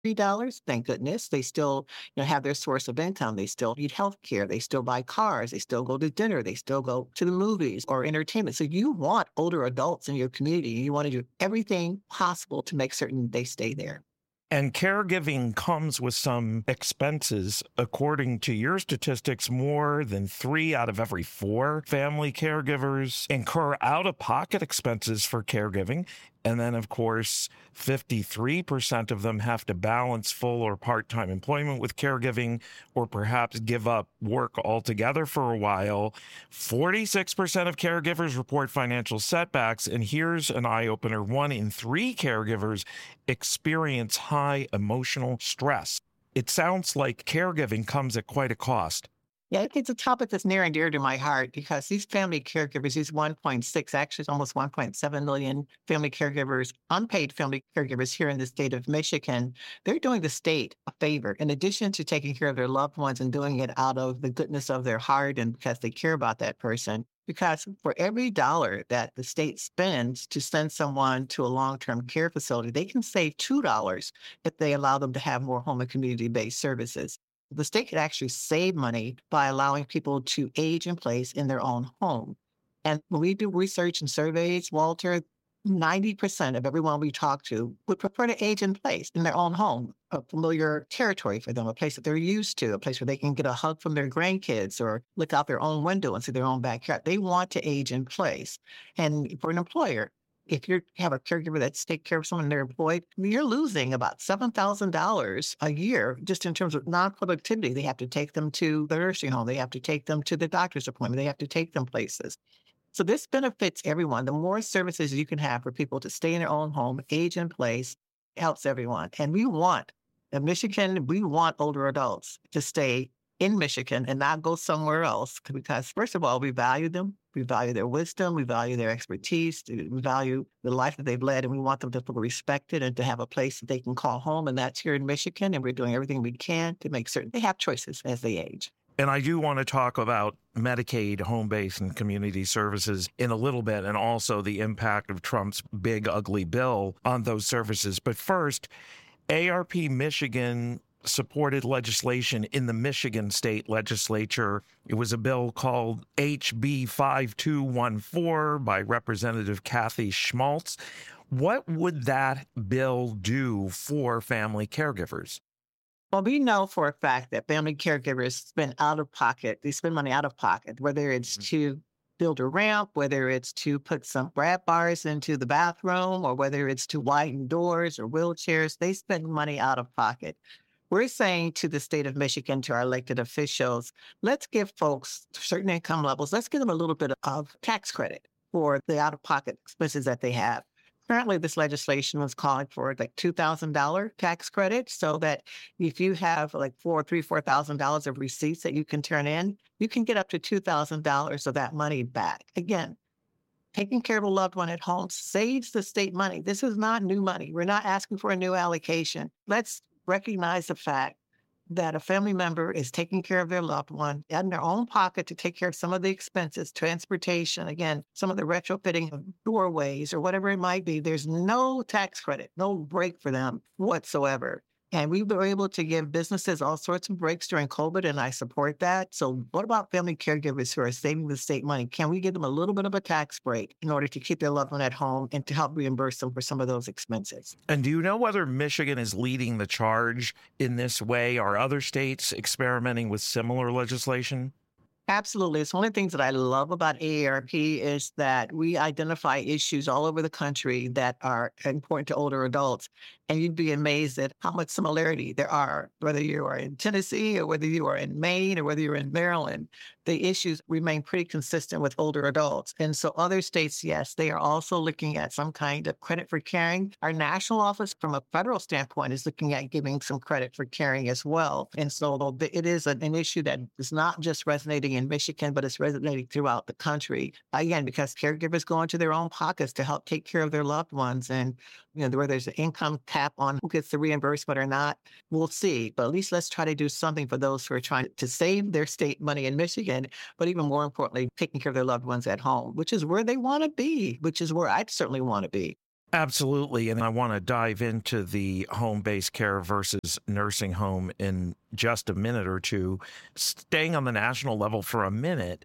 $3, thank goodness. They still, have their source of income. They still need health care. They still buy cars. They still go to dinner. They still go to the movies or entertainment. So you want older adults in your community. You want to do everything possible to make certain they stay there. And caregiving comes with some expenses. According to your statistics, more than 3 out of every 4 family caregivers incur out-of-pocket expenses for caregiving. And then, of course, 53% of them have to balance full or part-time employment with caregiving, or perhaps give up work altogether for a while. 46% of caregivers report financial setbacks. And here's an eye-opener. 1 in 3 caregivers experience high emotional stress. It sounds like caregiving comes at quite a cost. Yeah, it's a topic that's near and dear to my heart because these family caregivers, these 1.6, actually it's almost 1.7 million family caregivers, unpaid family caregivers here in the state of Michigan, they're doing the state a favor. In addition to taking care of their loved ones and doing it out of the goodness of their heart and because they care about that person, because for every dollar that the state spends to send someone to a long-term care facility, they can save $2 if they allow them to have more home and community-based services. The state could actually save money by allowing people to age in place in their own home. And when we do research and surveys, Walter, 90% of everyone we talk to would prefer to age in place in their own home, a familiar territory for them, a place that they're used to, a place where they can get a hug from their grandkids or look out their own window and see their own backyard. They want to age in place. And for an employer, if you have a caregiver that's take care of someone they're employed, you're losing about $7,000 a year just in terms of non-productivity. They have to take them to the nursing home. They have to take them to the doctor's appointment. They have to take them places. So this benefits everyone. The more services you can have for people to stay in their own home, age in place, helps everyone. And in Michigan, we want older adults to stay in Michigan and not go somewhere else because, first of all, we value them. We value their wisdom. We value their expertise. We value the life that they've led, and we want them to feel respected and to have a place that they can call home. And that's here in Michigan, and we're doing everything we can to make certain they have choices as they age. And I do want to talk about Medicaid, home-based, and community services in a little bit, and also the impact of Trump's big, ugly bill on those services. But first, ARP Michigan supported legislation in the Michigan state legislature. It was a bill called HB 5214 by Representative Kathy Schmaltz. What would that bill do for family caregivers? Well, we know for a fact that family caregivers spend money out of pocket, whether it's to build a ramp, whether it's to put some grab bars into the bathroom, or whether it's to widen doors or wheelchairs. They spend money out of pocket. We're saying to the state of Michigan, to our elected officials, let's give folks certain income levels, let's give them a little bit of tax credit for the out-of-pocket expenses that they have. Currently, this legislation was calling for like $2,000 tax credit so that if you have like $4,000 of receipts that you can turn in, you can get up to $2,000 of that money back. Again, taking care of a loved one at home saves the state money. This is not new money. We're not asking for a new allocation. Let's recognize the fact that a family member is taking care of their loved one in their own pocket to take care of some of the expenses, transportation, again, some of the retrofitting of doorways or whatever it might be. There's no tax credit, no break for them whatsoever. And we were able to give businesses all sorts of breaks during COVID, and I support that. So what about family caregivers who are saving the state money? Can we give them a little bit of a tax break in order to keep their loved one at home and to help reimburse them for some of those expenses? And do you know whether Michigan is leading the charge in this way? Are other states experimenting with similar legislation? Absolutely. It's one of the things that I love about AARP is that we identify issues all over the country that are important to older adults. And you'd be amazed at how much similarity there are, whether you are in Tennessee or whether you are in Maine or whether you're in Maryland. The issues remain pretty consistent with older adults. And so other states, yes, they are also looking at some kind of credit for caring. Our national office, from a federal standpoint, is looking at giving some credit for caring as well. And so it is an issue that is not just resonating in Michigan, but it's resonating throughout the country. Again, because caregivers go into their own pockets to help take care of their loved ones. And, where there's an income cap on who gets the reimbursement or not, we'll see. But at least let's try to do something for those who are trying to save their state money in Michigan, but even more importantly, taking care of their loved ones at home, which is where they want to be, which is where I'd certainly want to be. Absolutely. And I want to dive into the home-based care versus nursing home in just a minute or two. Staying on the national level for a minute,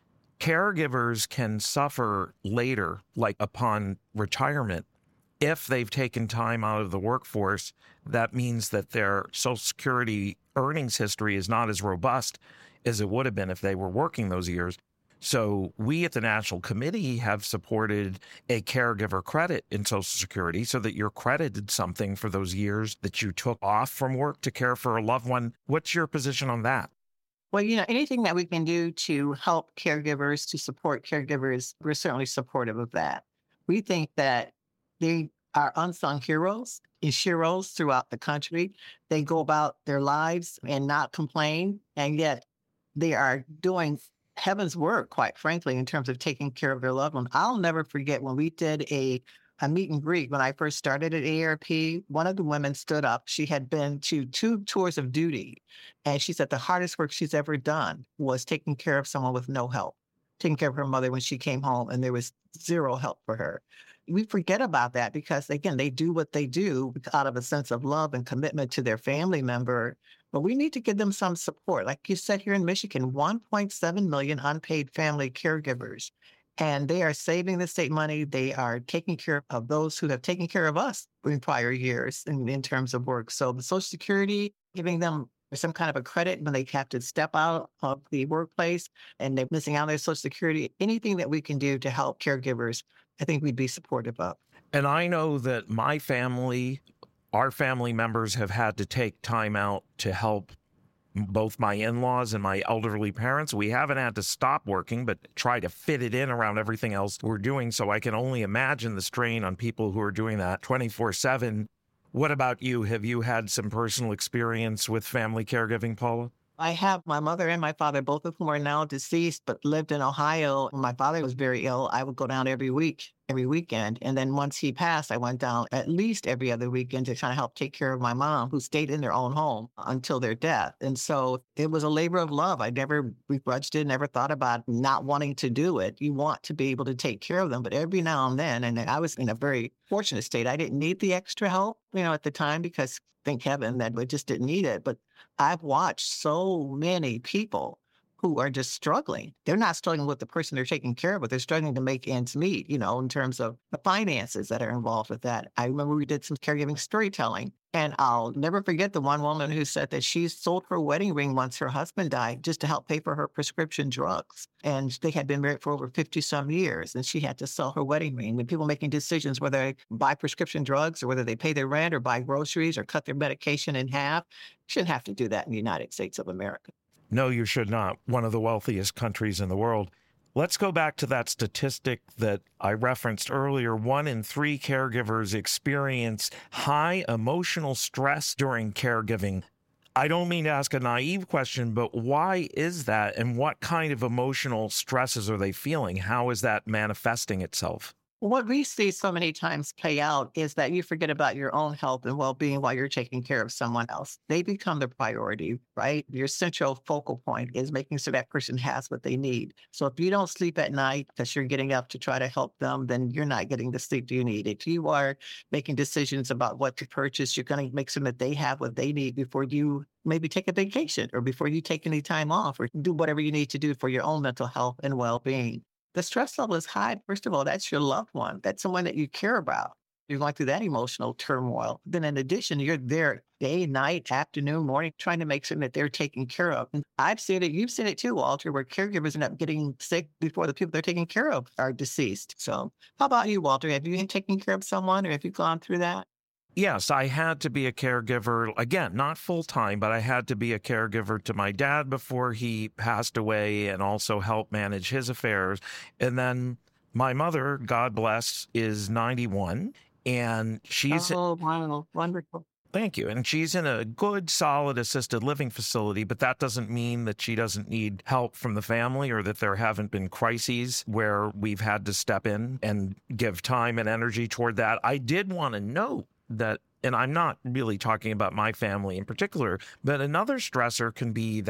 caregivers can suffer later, like upon retirement, if they've taken time out of the workforce. That means that their Social Security earnings history is not as robust as it would have been if they were working those years. So we at the National Committee have supported a caregiver credit in Social Security so that you're credited something for those years that you took off from work to care for a loved one. What's your position on that? Well, anything that we can do to help caregivers, to support caregivers, we're certainly supportive of that. We think that they are unsung heroes and sheroes throughout the country. They go about their lives and not complain, and yet they are doing heaven's work, quite frankly, in terms of taking care of their loved one. I'll never forget when we did a meet and greet when I first started at AARP. One of the women stood up. She had been to 2 tours of duty, and she said the hardest work she's ever done was taking care of someone with no help, taking care of her mother when she came home, and there was zero help for her. We forget about that because, again, they do what they do out of a sense of love and commitment to their family member. But we need to give them some support. Like you said, here in Michigan, 1.7 million unpaid family caregivers. And they are saving the state money. They are taking care of those who have taken care of us in prior years in terms of work. So the Social Security, giving them some kind of a credit when they have to step out of the workplace and they're missing out on their Social Security, anything that we can do to help caregivers, I think we'd be supportive of. And I know that my family, our family members have had to take time out to help both my in-laws and my elderly parents. We haven't had to stop working, but try to fit it in around everything else we're doing. So I can only imagine the strain on people who are doing that 24/7. What about you? Have you had some personal experience with family caregiving, Paula? I have my mother and my father, both of whom are now deceased, but lived in Ohio. When my father was very ill, I would go down every weekend. And then once he passed, I went down at least every other weekend to try to help take care of my mom, who stayed in their own home until their death. And so it was a labor of love. I never begrudged it, never thought about not wanting to do it. You want to be able to take care of them. But every now and then, and I was in a very fortunate state, I didn't need the extra help, at the time, because thank heaven that we just didn't need it. But I've watched so many people who are just struggling. They're not struggling with the person they're taking care of, but they're struggling to make ends meet, in terms of the finances that are involved with that. I remember we did some caregiving storytelling, and I'll never forget the one woman who said that she sold her wedding ring once her husband died just to help pay for her prescription drugs. And they had been married for over 50 some years, and she had to sell her wedding ring. When people making decisions whether they buy prescription drugs or whether they pay their rent or buy groceries or cut their medication in half, shouldn't have to do that in the United States of America. No, you should not. One of the wealthiest countries in the world. Let's go back to that statistic that I referenced earlier. 1 in 3 caregivers experience high emotional stress during caregiving. I don't mean to ask a naive question, but why is that? And what kind of emotional stresses are they feeling? How is that manifesting itself? What we see so many times play out is that you forget about your own health and well-being while you're taking care of someone else. They become the priority, right? Your central focal point is making sure that person has what they need. So if you don't sleep at night because you're getting up to try to help them, then you're not getting the sleep you need. If you are making decisions about what to purchase, you're going to make sure that they have what they need before you maybe take a vacation or before you take any time off or do whatever you need to do for your own mental health and well-being. The stress level is high. First of all, that's your loved one. That's someone that you care about. You're going through that emotional turmoil. Then in addition, you're there day, night, afternoon, morning, trying to make sure that they're taken care of. And I've seen it. You've seen it too, Walter, where caregivers end up getting sick before the people they're taking care of are deceased. So how about you, Walter? Have you been taking care of someone or have you gone through that? Yes, I had to be a caregiver, again, not full-time, but I had to be a caregiver to my dad before he passed away and also help manage his affairs. And then my mother, God bless, is 91, and she's... Oh, wow. Wonderful. Thank you. And she's in a good, solid assisted living facility, but that doesn't mean that she doesn't need help from the family or that there haven't been crises where we've had to step in and give time and energy toward that. I did want to note that, and I'm not really talking about my family in particular, but another stressor can be that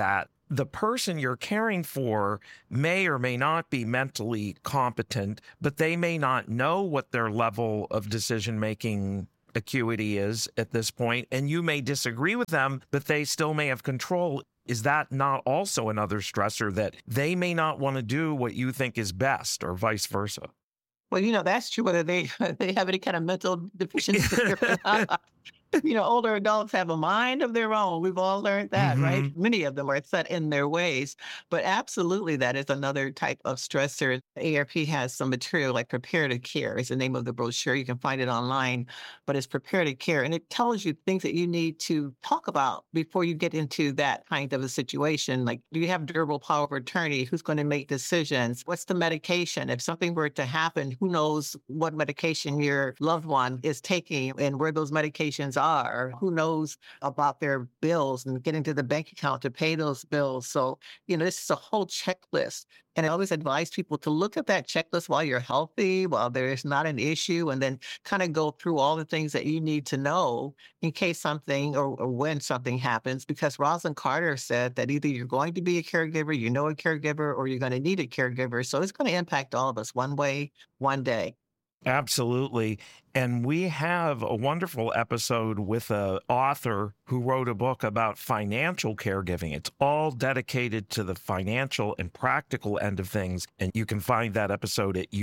the person you're caring for may or may not be mentally competent, but they may not know what their level of decision-making acuity is at this point, and you may disagree with them, but they still may have control. Is that not also another stressor that they may not want to do what you think is best, or vice versa? Well, that's true whether they have any kind of mental deficiency or not. Older adults have a mind of their own. We've all learned that, right? Many of them are set in their ways. But absolutely, that is another type of stressor. ARP has some material like Prepare to Care is the name of the brochure. You can find it online, but it's Prepare to Care. And it tells you things that you need to talk about before you get into that kind of a situation. Like, do you have durable power of attorney? Who's going to make decisions? What's the medication? If something were to happen, who knows what medication your loved one is taking and where those medications are? Who knows about their bills and getting to the bank account to pay those bills? So, this is a whole checklist. And I always advise people to look at that checklist while you're healthy, while there's not an issue, and then kind of go through all the things that you need to know in case something or when something happens. Because Rosalind Carter said that either you're going to be a caregiver, a caregiver, or you're going to need a caregiver. So it's going to impact all of us one way, one day. Absolutely. And we have a wonderful episode with an author who wrote a book about financial caregiving. It's all dedicated to the financial and practical end of things. And you can find that episode at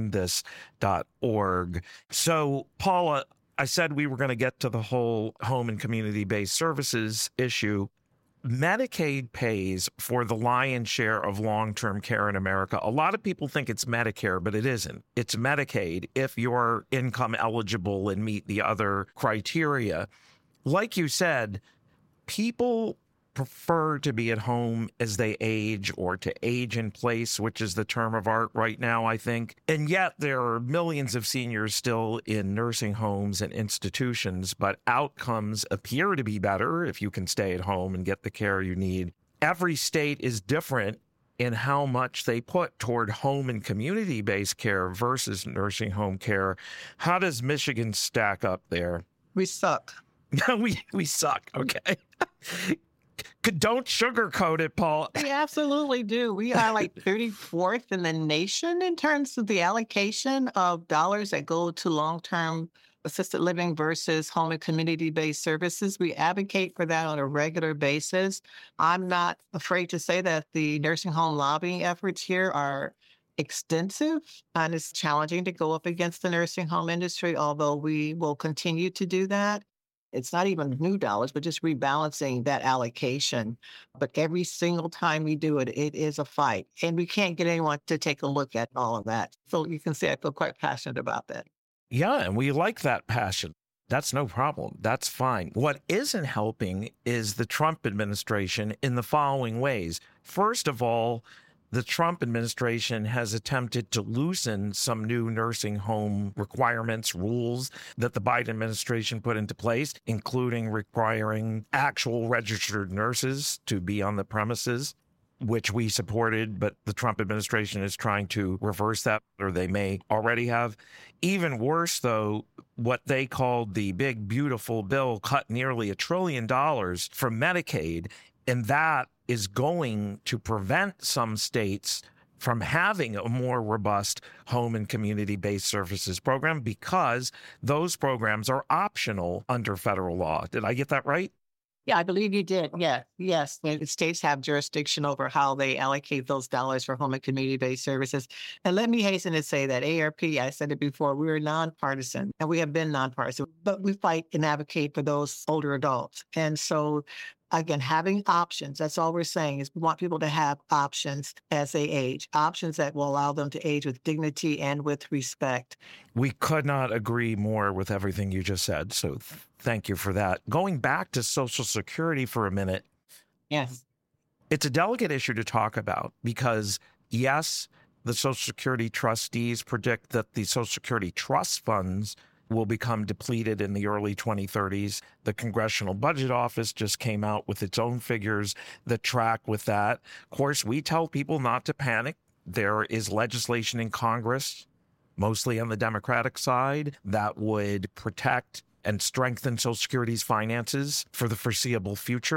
youearnedthis.org. So, Paula, I said we were going to get to the whole home and community-based services issue. Medicaid pays for the lion's share of long-term care in America. A lot of people think it's Medicare, but it isn't. It's Medicaid if you're income eligible and meet the other criteria. Like you said, people prefer to be at home as they age, or to age in place, which is the term of art right now, I think. And yet there are millions of seniors still in nursing homes and institutions, but outcomes appear to be better if you can stay at home and get the care you need. Every state is different in how much they put toward home and community-based care versus nursing home care. How does Michigan stack up there? We suck. we suck, okay. Don't sugarcoat it, Paul. We absolutely do. We are like 34th in the nation in terms of the allocation of dollars that go to long-term assisted living versus home and community-based services. We advocate for that on a regular basis. I'm not afraid to say that the nursing home lobbying efforts here are extensive, and it's challenging to go up against the nursing home industry, although we will continue to do that. It's not even new dollars, but just rebalancing that allocation. But every single time we do it, it is a fight. And we can't get anyone to take a look at all of that. So you can see I feel quite passionate about that. Yeah, and we like that passion. That's no problem. That's fine. What isn't helping is the Trump administration in the following ways. First of all, the Trump administration has attempted to loosen some new nursing home requirements, rules that the Biden administration put into place, including requiring actual registered nurses to be on the premises, which we supported, but the Trump administration is trying to reverse that, or they may already have. Even worse, though, what they called the big, beautiful bill cut nearly $1 trillion from Medicaid, and that is going to prevent some states from having a more robust home and community-based services program because those programs are optional under federal law. Did I get that right? Yeah, I believe you did. Yeah, yes. The states have jurisdiction over how they allocate those dollars for home and community-based services. And let me hasten to say that ARP, I said it before, we're nonpartisan, and we have been nonpartisan, but we fight and advocate for those older adults. And so again, having options, that's all we're saying is we want people to have options as they age, options that will allow them to age with dignity and with respect. We could not agree more with everything you just said. So thank you for that. Going back to Social Security for a minute. Yes. It's a delicate issue to talk about because, yes, the Social Security trustees predict that the Social Security trust funds will become depleted in the early 2030s. The Congressional Budget Office just came out with its own figures that track with that. Of course, we tell people not to panic. There is legislation in Congress, mostly on the Democratic side, that would protect and strengthen Social Security's finances for the foreseeable future.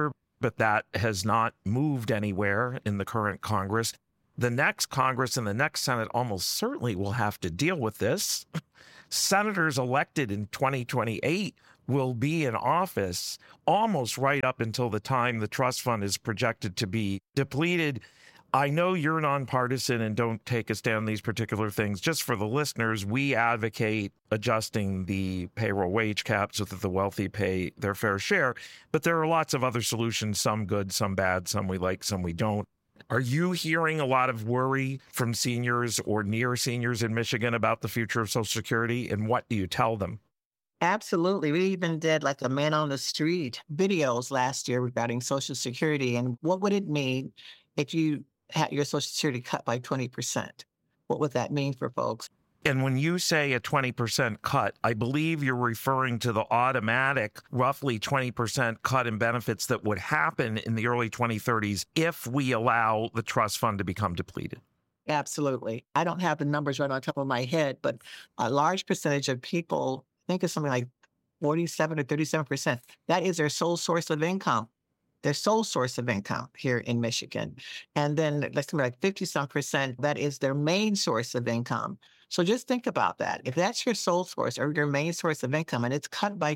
but that has not moved anywhere in the current Congress. The next Congress and the next Senate almost certainly will have to deal with this. Senators elected in 2028 will be in office almost right up until the time the trust fund is projected to be depleted. I know you're nonpartisan and don't take a stand on these particular things. Just for the listeners, we advocate adjusting the payroll wage cap so that the wealthy pay their fair share. But there are lots of other solutions, some good, some bad, some we like, some we don't. Are you hearing a lot of worry from seniors or near seniors in Michigan about the future of Social Security? And what do you tell them? Absolutely. We even did like a man on the street videos last year regarding Social Security and what would it mean if you had your Social Security cut by 20%? What would that mean for folks? And when you say a 20% cut, I believe you're referring to the automatic roughly 20% cut in benefits that would happen in the early 2030s if we allow the trust fund to become depleted. Absolutely. I don't have the numbers right on top of my head, but a large percentage of people, I think it's something like 47 or 37%, that is their sole source of income. Their sole source of income here in Michigan. And then let's say like 50-some%, that is their main source of income. So just think about that. If that's your sole source or your main source of income and it's cut by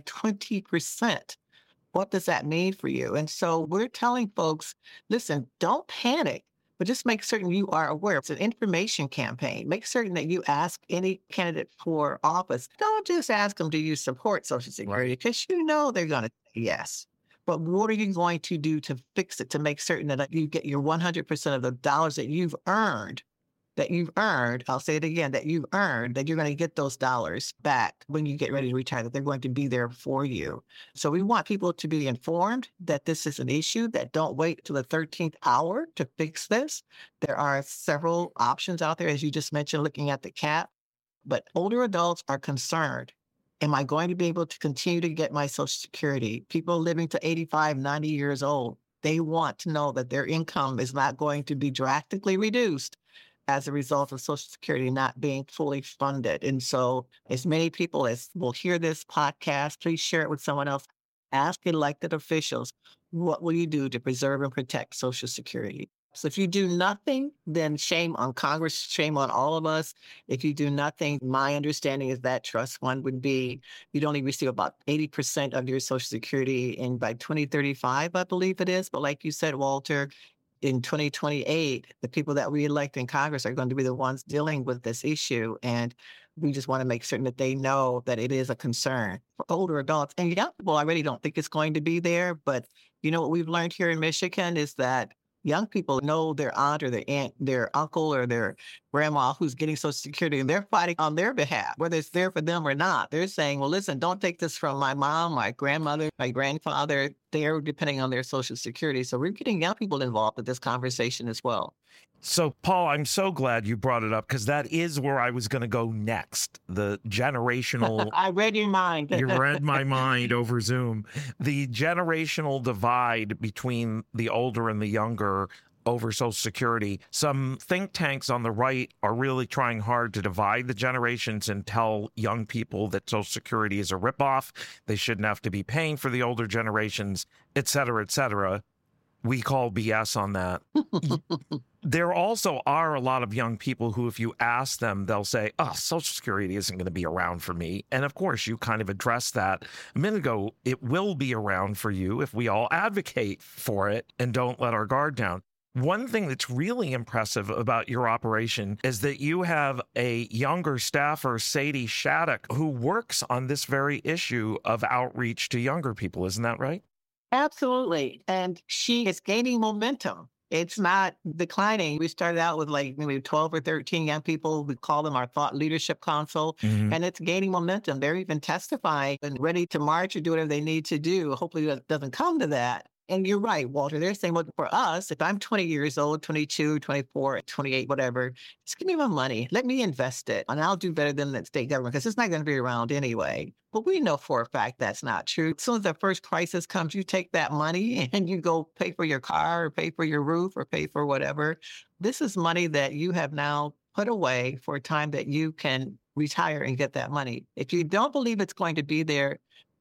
20%, what does that mean for you? And so we're telling folks, listen, don't panic, but just make certain you are aware. It's an information campaign. Make certain that you ask any candidate for office. Don't just ask them, do you support Social Security? Because you know they're going to say yes. But what are you going to do to fix it, to make certain that you get your 100% of the dollars that you've earned, I'll say it again, that you've earned, that you're going to get those dollars back when you get ready to retire, that they're going to be there for you. So we want people to be informed that this is an issue, that don't wait till the 13th hour to fix this. There are several options out there, as you just mentioned, looking at the cap. But older adults are concerned. Am I going to be able to continue to get my Social Security? People living to 85, 90 years old, they want to know that their income is not going to be drastically reduced as a result of Social Security not being fully funded. And so as many people as will hear this podcast, please share it with someone else. Ask elected officials, what will you do to preserve and protect Social Security? So if you do nothing, then shame on Congress, shame on all of us. If you do nothing, my understanding is that trust fund would be, you'd only receive about 80% of your Social Security and by 2035, I believe it is. But like you said, Walter, in 2028, the people that we elect in Congress are going to be the ones dealing with this issue. And we just want to make certain that they know that it is a concern for older adults. And young people, I really don't think it's going to be there. But you know what we've learned here in Michigan is that young people know their aunt or their aunt, their uncle or their grandma who's getting Social Security, and they're fighting on their behalf, whether it's there for them or not. They're saying, well, listen, don't take this from my mom, my grandmother, my grandfather. They're depending on their Social Security. So we're getting young people involved with this conversation as well. So, Paul, I'm so glad you brought it up because that is where I was going to go next. The generational... I read your mind. You read my mind over Zoom. The generational divide between the older and the younger over Social Security. Some think tanks on the right are really trying hard to divide the generations and tell young people that Social Security is a ripoff. They shouldn't have to be paying for the older generations, et cetera, et cetera. We call BS on that. There also are a lot of young people who, if you ask them, they'll say, oh, Social Security isn't going to be around for me. And of course, you kind of addressed that a minute ago. It will be around for you if we all advocate for it and don't let our guard down. One thing that's really impressive about your operation is that you have a younger staffer, Sadie Shattuck, who works on this very issue of outreach to younger people. Isn't that right? Absolutely. And she is gaining momentum. It's not declining. We started out with like maybe 12 or 13 young people. We call them our Thought Leadership Council, and it's gaining momentum. They're even testifying and ready to march or do whatever they need to do. Hopefully it doesn't come to that. And you're right, Walter. They're saying, well, for us, if I'm 20 years old, 22, 24, 28, whatever, just give me my money. Let me invest it, and I'll do better than the state government because it's not going to be around anyway. But we know for a fact that's not true. As soon as the first crisis comes, you take that money and you go pay for your car or pay for your roof or pay for whatever. This is money that you have now put away for a time that you can retire and get that money. If you don't believe it's going to be there,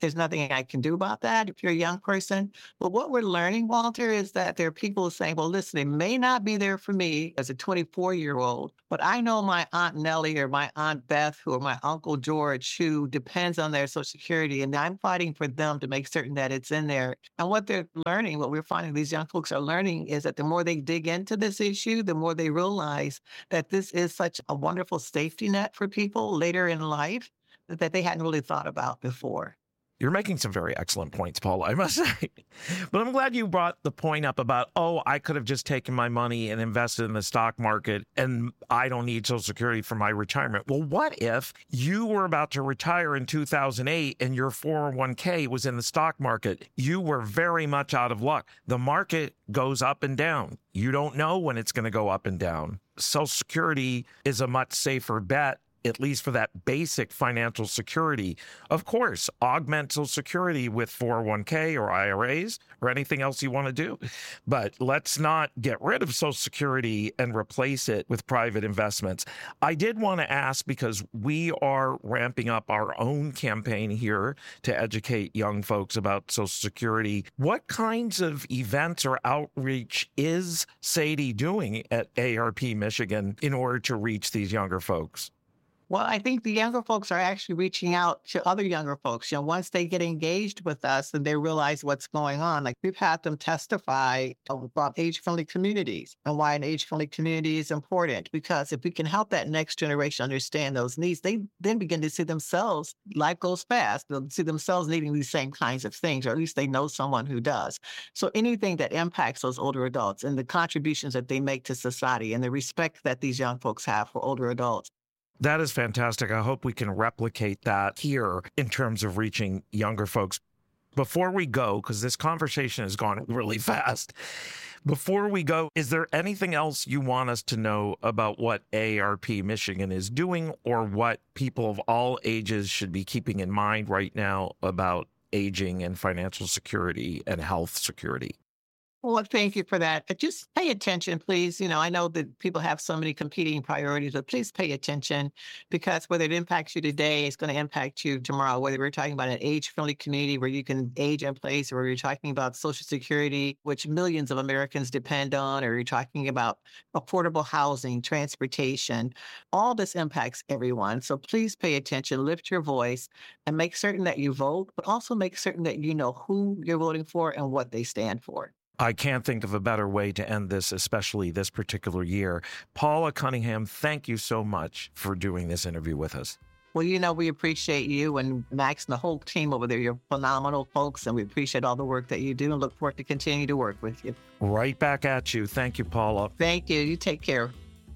there's nothing I can do about that if you're a young person. But what we're learning, Walter, is that there are people saying, well, listen, it may not be there for me as a 24-year-old, but I know my Aunt Nellie or my Aunt Beth or my Uncle George who depends on their Social Security, and I'm fighting for them to make certain that it's in there. And what they're learning, what we're finding these young folks are learning is that the more they dig into this issue, the more they realize that this is such a wonderful safety net for people later in life that they hadn't really thought about before. You're making some very excellent points, Paul, I must say. But I'm glad you brought the point up about, I could have just taken my money and invested in the stock market and I don't need Social Security for my retirement. Well, what if you were about to retire in 2008 and your 401k was in the stock market? You were very much out of luck. The market goes up and down. You don't know when it's going to go up and down. Social Security is a much safer bet, at least for that basic financial security. Of course, augment Social Security with 401k or IRAs or anything else you want to do. But let's not get rid of Social Security and replace it with private investments. I did want to ask, because we are ramping up our own campaign here to educate young folks about Social Security, what kinds of events or outreach is Sadie doing at ARP Michigan in order to reach these younger folks? Well, I think the younger folks are actually reaching out to other younger folks. Once they get engaged with us and they realize what's going on, like we've had them testify about age-friendly communities and why an age-friendly community is important. Because if we can help that next generation understand those needs, they then begin to see themselves, life goes fast, they'll see themselves needing these same kinds of things, or at least they know someone who does. So anything that impacts those older adults and the contributions that they make to society and the respect that these young folks have for older adults. That is fantastic. I hope we can replicate that here in terms of reaching younger folks. Before we go, because this conversation has gone really fast, before we go, is there anything else you want us to know about what ARP Michigan is doing, or what people of all ages should be keeping in mind right now about aging and financial security and health security? Well, thank you for that. But just pay attention, please. I know that people have so many competing priorities, but please pay attention, because whether it impacts you today, it's going to impact you tomorrow. Whether we're talking about an age-friendly community where you can age in place, or you're talking about Social Security, which millions of Americans depend on, or you're talking about affordable housing, transportation, all this impacts everyone. So please pay attention, lift your voice, and make certain that you vote, but also make certain that you know who you're voting for and what they stand for. I can't think of a better way to end this, especially this particular year. Paula Cunningham, thank you so much for doing this interview with us. Well, we appreciate you and Max and the whole team over there. You're phenomenal folks, and we appreciate all the work that you do and look forward to continue to work with you. Right back at you. Thank you, Paula. Thank you. You take care.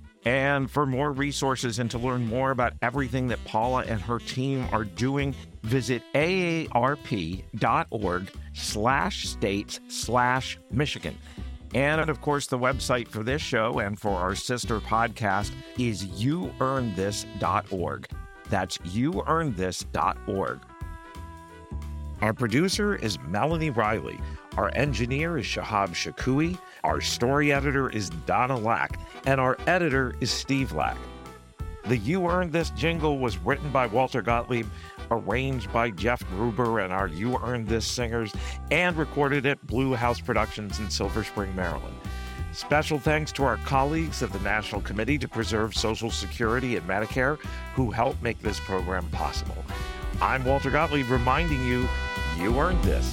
And for more resources and to learn more about everything that Paula and her team are doing, visit aarp.org/states/Michigan. And of course, the website for this show and for our sister podcast is youearnthis.org. That's youearnthis.org. Our producer is Melanie Riley. Our engineer is Shahab Shakui. Our story editor is Donna Lack. And our editor is Steve Lack. The You Earned This jingle was written by Walter Gottlieb, arranged by Jeff Gruber and our You Earned This singers, and recorded at Blue House Productions in Silver Spring, Maryland. Special thanks to our colleagues at the National Committee to Preserve Social Security and Medicare, who helped make this program possible. I'm Walter Gottlieb, reminding you, you earned this.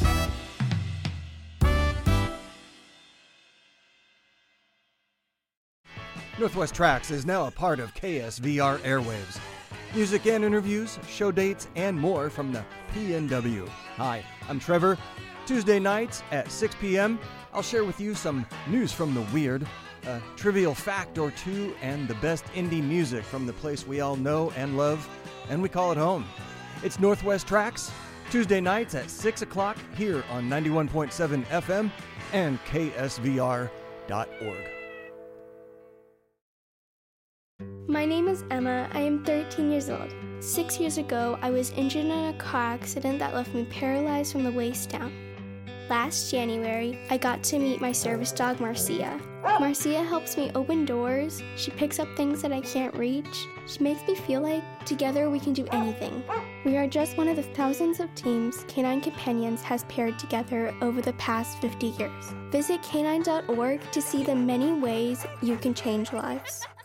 Northwest Tracks is now a part of KSVR Airwaves. Music and interviews, show dates, and more from the PNW. Hi, I'm Trevor. Tuesday nights at 6 p.m., I'll share with you some news from the weird, a trivial fact or two, and the best indie music from the place we all know and love, and we call it home. It's Northwest Tracks, Tuesday nights at 6 o'clock here on 91.7 FM and KSVR.org. My name is Emma. I am 13 years old. 6 years ago, I was injured in a car accident that left me paralyzed from the waist down. Last January, I got to meet my service dog, Marcia. Marcia helps me open doors. She picks up things that I can't reach. She makes me feel like together we can do anything. We are just one of the thousands of teams Canine Companions has paired together over the past 50 years. Visit canine.org to see the many ways you can change lives.